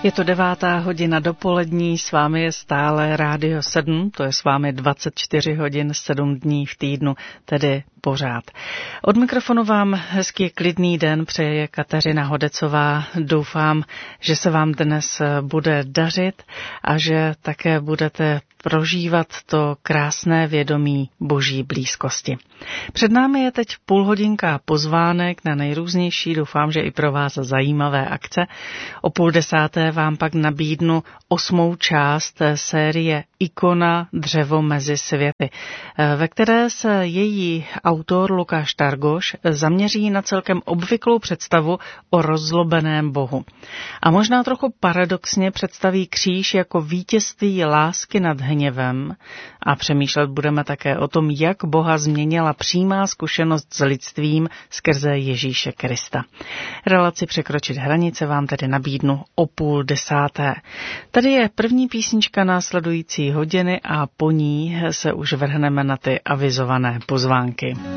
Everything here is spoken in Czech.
Je to 9. hodina dopolední, s vámi je stále Rádio 7, to je s vámi 24 hodin 7 dní v týdnu, tedy pořád. Od mikrofonu vám hezký klidný den přeje Kateřina Hodecová. Doufám, že se vám dnes bude dařit a že také budete prožívat to krásné vědomí Boží blízkosti. Před námi je teď půlhodinka pozvánek na nejrůznější, doufám, že i pro vás zajímavé akce. O 9:30 vám pak nabídnu 8. část série Ikona dřevo mezi světy, ve které se její autor Lukáš Targoš zaměří na celkem obvyklou představu o rozzlobeném Bohu. A možná trochu paradoxně představí kříž jako vítězství lásky nad hněvem a přemýšlet budeme také o tom, jak Boha změnila přímá zkušenost s lidstvím skrze Ježíše Krista. Relaci Překročit hranice vám tedy nabídnu o 9:30. Tady je první písnička následující hodiny a po ní se už vrhneme na ty avizované pozvánky.